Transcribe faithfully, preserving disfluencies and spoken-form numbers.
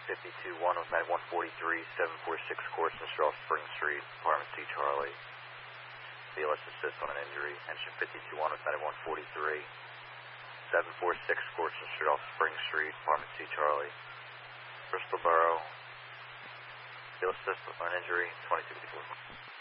fifty-two one with ninety-one forty-three, seven four six course in Straw Spring Street, Apartment C Charlie. B L S assist on an injury. Engine fifty-two one with ninety-one forty-three, seven four six course in Straw Spring Street, Apartment C Charlie. Bristol Borough. B L S assist on an injury, twenty-two fifty-four.